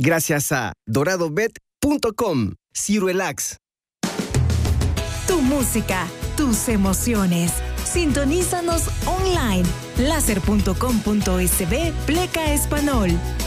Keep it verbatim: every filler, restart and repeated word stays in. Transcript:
Gracias a doradobet punto com. Cirelax. Tu música, tus emociones. Sintonízanos online. láser punto com punto es be pleca español.